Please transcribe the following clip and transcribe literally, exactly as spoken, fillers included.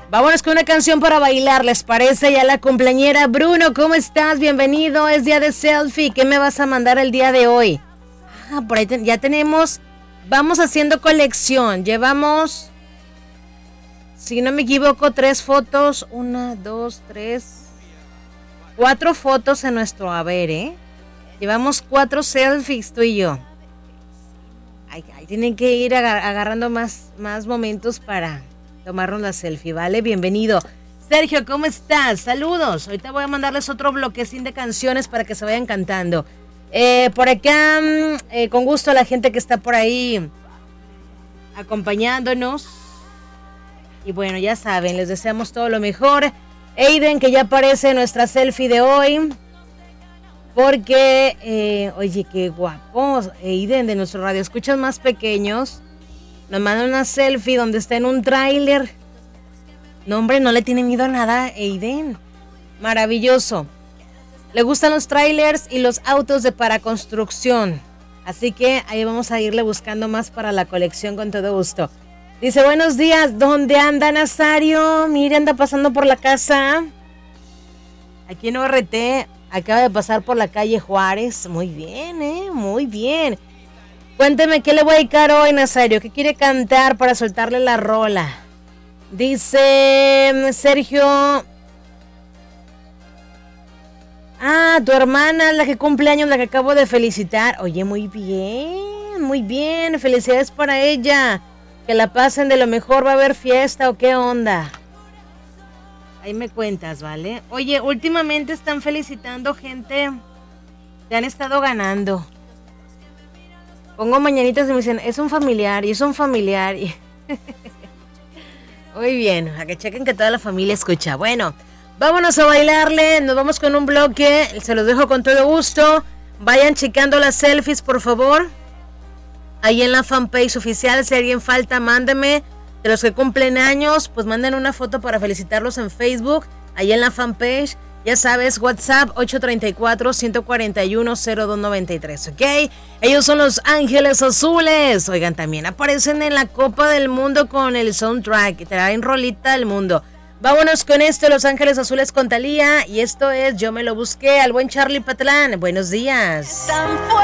Vámonos con una canción para bailar, ¿les parece? Ya la cumpleañera. Bruno, ¿cómo estás? Bienvenido, es día de selfie. ¿Qué me vas a mandar el día de hoy? Ah, por ahí te, ya tenemos, vamos haciendo colección. Llevamos, si no me equivoco, tres fotos. Una, dos, tres, cuatro fotos en nuestro haber, ¿eh? Llevamos cuatro selfies, tú y yo. Ay, ay, tienen que ir agar- agarrando más, más momentos para tomarnos la selfie, ¿vale? Bienvenido. Sergio, ¿cómo estás? Saludos. Ahorita voy a mandarles otro bloquecín de canciones para que se vayan cantando. Eh, por acá, eh, con gusto a la gente que está por ahí acompañándonos. Y bueno, ya saben, les deseamos todo lo mejor. Aiden, que ya aparece en nuestra selfie de hoy. Porque, eh, oye, qué guapos. Aiden, de nuestro radio escuchas más pequeños, nos manda una selfie donde está en un tráiler. No, hombre, no le tiene miedo a nada, Aiden. Maravilloso. Le gustan los trailers y los autos de para construcción. Así que ahí vamos a irle buscando más para la colección con todo gusto. Dice, buenos días, ¿dónde anda Nazario? Mire, anda pasando por la casa. Aquí en O R T, acaba de pasar por la calle Juárez. Muy bien, ¿eh? Muy bien. Cuénteme, ¿qué le voy a dedicar hoy, Nazario? ¿Qué quiere cantar para soltarle la rola? Dice Sergio. Ah, tu hermana, la que cumple años, la que acabo de felicitar. Oye, muy bien, muy bien. Felicidades para ella. Que la pasen de lo mejor. ¿Va a haber fiesta o qué onda? Ahí me cuentas, ¿vale? Oye, últimamente están felicitando gente que han estado ganando. Pongo mañanitas y me dicen, es un familiar, y es un familiar. Y muy bien, a que chequen que toda la familia escucha. Bueno, vámonos a bailarle, nos vamos con un bloque, se los dejo con todo gusto. Vayan checando las selfies, por favor. Ahí en la fanpage oficial, si alguien falta, mándeme. De los que cumplen años, pues manden una foto para felicitarlos en Facebook. Ahí en la fanpage. Ya sabes, WhatsApp ocho tres cuatro, uno cuatro uno, cero dos nueve tres, ¿ok? Ellos son Los Ángeles Azules. Oigan, también aparecen en la Copa del Mundo con el soundtrack. Traen rolita del mundo. Vámonos con esto, Los Ángeles Azules con Thalía. Y esto es Yo Me Lo Busqué, al buen Charlie Patlán. Buenos días.